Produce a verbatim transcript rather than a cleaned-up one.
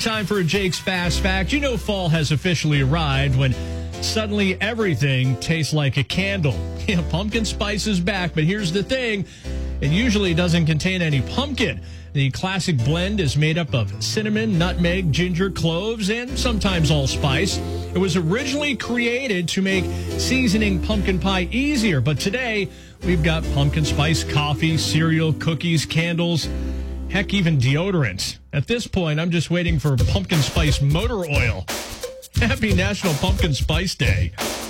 Time for a Jake's Fast Fact. You know fall has officially arrived when suddenly everything tastes like a candle. Yeah, pumpkin spice is back, but here's the thing. It usually doesn't contain any pumpkin. The classic blend is made up of cinnamon, nutmeg, ginger, cloves, and sometimes allspice. It was originally created to make seasoning pumpkin pie easier, but today we've got pumpkin spice coffee, cereal, cookies, candles, heck, even deodorant. At this point, I'm just waiting for pumpkin spice motor oil. Happy National Pumpkin Spice Day.